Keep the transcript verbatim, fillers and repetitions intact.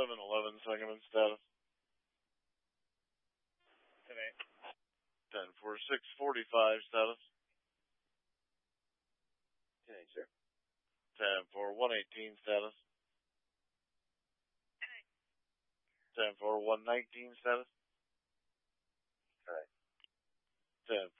seven eleven Sangamon status. ten eight. ten four six forty-five status. ten eight, sir. ten four one eighteen status. ten four one nineteen status. Alright. ten